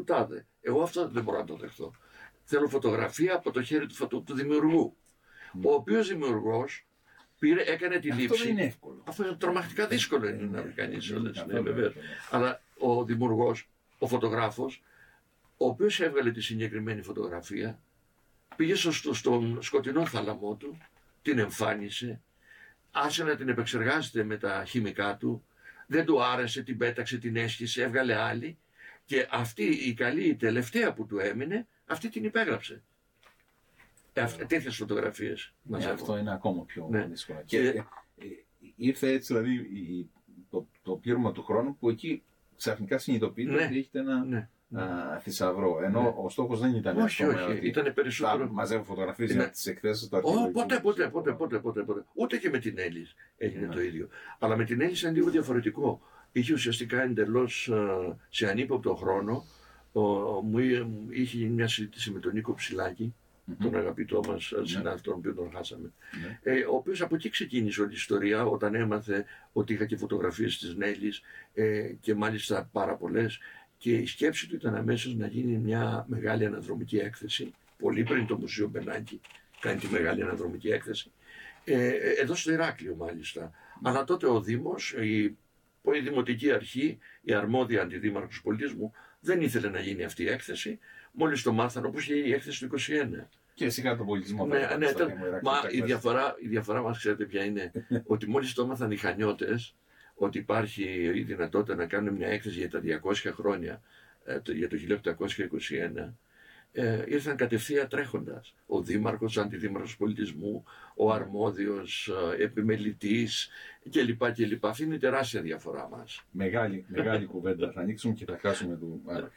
του τάδε. Εγώ αυτό δεν μπορώ να το δεχτώ. Θέλω φωτογραφία από το χέρι του δημιουργού. Ο οποίος δημιουργός έκανε τη λήψη. Αυτό δεν είναι εύκολο. Αυτό είναι τρομακτικά δύσκολο να βρει κανείς όλες. Αλλά ο δημιουργός, ο φωτογράφος, ο οποίος έβγαλε τη συγκεκριμένη φωτογραφία, πήγε στον σκοτεινό θάλαμό του, την εμφάνισε, άσε να την επεξεργάζεται με τα χημικά του, δεν του άρεσε, την πέταξε, την έσχισε, έβγαλε άλλη και αυτή η καλή, η τελευταία που του έμεινε, αυτή την υπέγραψε. Τέτοιες φωτογραφίες. Αυτό είναι ακόμα πιο δύσκολο. Και ήρθε έτσι δηλαδή το πλήρωμα του χρόνου που εκεί ξαφνικά συνειδητοποιείται ότι έχετε ένα θησαυρό. Ενώ ο στόχος δεν ήταν όχι, ήταν περισσότερο. Μαζεύω φωτογραφίες για τις εκθέσεις του αρχαιολογικού. Ποτέ. Ούτε και με την Έλλης έγινε το ίδιο. Αλλά με την Έλλης ήταν λίγο διαφορετικό. Είχε ουσιαστικά εντελώς σε ανύποπτο χρόνο. Είχε γίνει μια συζήτηση με τον Νίκο Ψηλάκη, τον αγαπητό μας συνάδελφο, τον οποίο τον χάσαμε. Ο οποίος από εκεί ξεκίνησε όλη η ιστορία, όταν έμαθε ότι είχα και φωτογραφίες της Νέλης και μάλιστα πάρα πολλές. Και η σκέψη του ήταν αμέσως να γίνει μια μεγάλη αναδρομική έκθεση, πολύ πριν το Μουσείο Μπενάκη κάνει τη μεγάλη αναδρομική έκθεση, εδώ στο Ηράκλειο μάλιστα. Αλλά τότε ο Δήμος, η Δημοτική Αρχή, η αρμόδια αντιδήμαρχος πολιτισμού, δεν ήθελε να γίνει αυτή η έκθεση, μόλις το μάθανε, όπως είχε η έκθεση του 1921. Και σιγά τον πολιτισμό. Μα η διαφορά μας ξέρετε ποια είναι, ότι μόλις το έμαθαν οι Χανιώτες, ότι υπάρχει η δυνατότητα να κάνουν μια έκθεση για τα 200 χρόνια, για το 1821, ήρθαν κατευθείαν τρέχοντας. Ο δήμαρχος, αντιδήμαρχος πολιτισμού, ο αρμόδιος επιμελητής κλπ. Αυτή είναι η τεράστια διαφορά μας. Μεγάλη κουβέντα. Θα ανοίξουμε και θα χάσουμε το.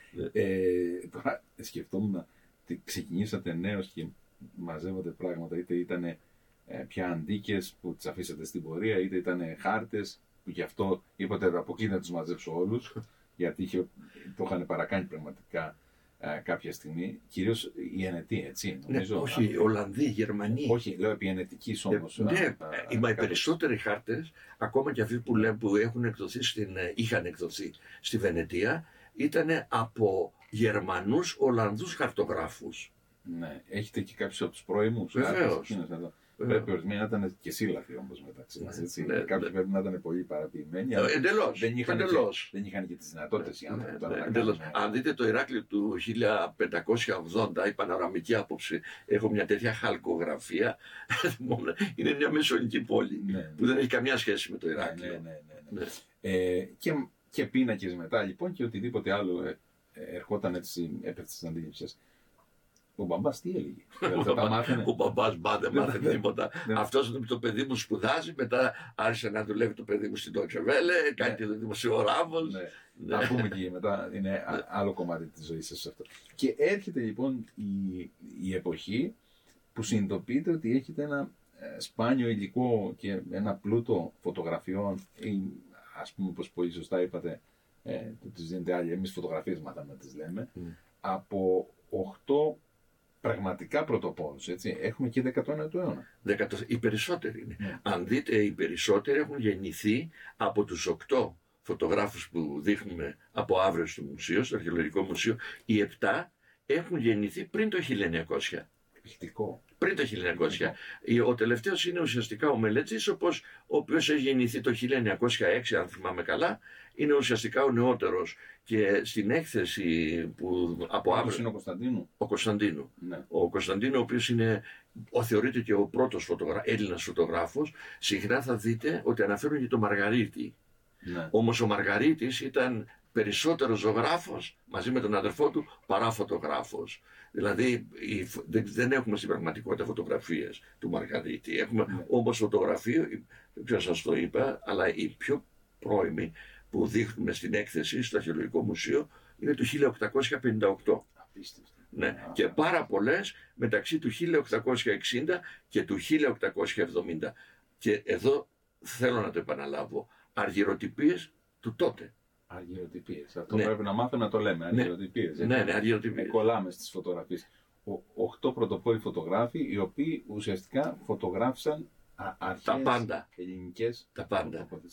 Τώρα σκεφτόμουν ότι ξεκινήσατε νέος και μαζεύονται πράγματα, είτε ήταν πια αντίκες που τις αφήσατε στην πορεία, είτε ήταν χάρτες. Που γι' αυτό είπατε από εκεί να τους μαζέψω όλους, γιατί το είχαν παρακάνει πραγματικά κάποια στιγμή. Κυρίως οι Ενετοί, έτσι, νομίζω. Όχι, οι Ολλανδοί, οι Γερμανοί. Όχι, λέω επί Ενετικής όμως. Οι περισσότεροι χάρτες, ακόμα και αυτοί που είχαν εκδοθεί στη Βενετία, ήταν από Γερμανούς, Ολλανδούς χαρτογράφους. Ναι, έχετε και κάποιους από τους πρώιμους. Βεβαίως. Πρέπει ορισμένοι να ήταν και σύλλαφοι όμως μεταξύ μας. Κάποιοι πρέπει να ήταν πολύ παραποιημένοι. Εντελώς. Δεν είχαν και τις δυνατότητες οι άνθρωποι. Αν δείτε το Ηράκλειο του 1580, η πανοραμική άποψη, έχω μια τέτοια χαλκογραφία. Είναι μια μεσαιωνική πόλη που δεν έχει καμιά σχέση με το Ηράκλειο. Και πίνακες μετά λοιπόν και οτιδήποτε άλλο ερχόταν έτσι, έπεφτε στις αντίληψεις. Ο μπαμπάς τι έλεγε? Ο μπαμπάς δεν μάθε τίποτα. Αυτός το παιδί μου σπουδάζει, μετά άρχισε να δουλεύει το παιδί μου στην Deutsche Welle, κάνει και το δημοσιογράφος. Να πούμε και μετά, είναι άλλο κομμάτι της ζωής σας αυτό. Και έρχεται λοιπόν η εποχή που συνειδητοποιείτε ότι έχετε ένα σπάνιο υλικό και ένα πλούτο φωτογραφιών, ή ας πούμε όπως πολύ σωστά είπατε, το τις δίνετε άλλοι, εμείς φωτογραφίες μάθαμε να τις λέμε, από 8 πραγματικά πρωτοπόρους, έτσι. Έχουμε και 19ου αιώνα. Οι περισσότεροι είναι. Αν δείτε, οι περισσότεροι έχουν γεννηθεί από τους 8 φωτογράφους που δείχνουμε από αύριο στο μουσείο, στο Αρχαιολογικό Μουσείο. Οι 7 έχουν γεννηθεί πριν το 1900. Εκπληκτικό. Πριν το 1900. Ο τελευταίος είναι ουσιαστικά ο Μελέτζης, ο οποίος έχει γεννηθεί το 1906, αν θυμάμαι καλά. Είναι ουσιαστικά ο νεότερος. Και στην έκθεση που από αύριο. Είναι ο Κωνσταντίνου. Ο Κωνσταντίνου. Ναι. Ο Κωνσταντίνου, ο οποίος θεωρείται και ο πρώτος Έλληνας φωτογράφος, συχνά θα δείτε ότι αναφέρουν και τον Μαργαρίτη. Ναι. Όμως ο Μαργαρίτης ήταν περισσότερο ζωγράφος μαζί με τον αδερφό του παρά φωτογράφος. Δηλαδή δεν έχουμε στην πραγματικότητα φωτογραφίες του Μαργαρίτη. Έχουμε όμως φωτογραφία, δεν ξέρω σας το είπα, αλλά η πιο πρώιμη που δείχνουμε στην έκθεση στο Αρχαιολογικό Μουσείο είναι του 1858. Ναι. Και πάρα πολλές μεταξύ του 1860 και του 1870. Και εδώ θέλω να το επαναλάβω, αργυροτυπίες του τότε. Αργυροτυπίες. Αυτό πρέπει να μάθουμε να το λέμε. Αργυροτυπίες. Ναι, αργυροτυπίες. Κολλάμε στις φωτογραφίες. 8 πρωτοπόροι φωτογράφοι, οι οποίοι ουσιαστικά φωτογράφησαν αρχαίες ελληνικές τα πάντα.